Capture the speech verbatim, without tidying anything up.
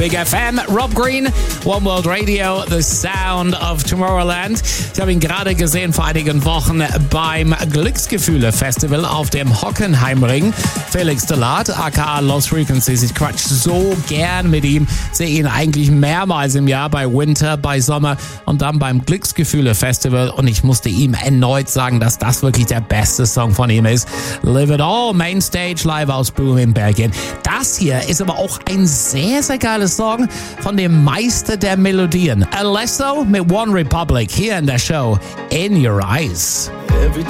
Big F M, Rob Green, One World Radio, The Sound of Tomorrowland. Ich habe ihn gerade gesehen vor einigen Wochen beim Glücksgefühle-Festival auf dem Hockenheimring. Felix Delat, aka Lost Frequencies. Ich quatsch so gern mit ihm. Sehe ihn eigentlich mehrmals im Jahr bei Winter, bei Sommer und dann beim Glücksgefühle-Festival. Und ich musste ihm erneut sagen, dass das wirklich der beste Song von ihm ist. Live It All, Mainstage, live aus Boom in Belgien. Das hier ist aber auch ein sehr, sehr geiles Song von dem Meister der Melodien. Alesso mit One Republic hier in der Show In Your Eyes. Every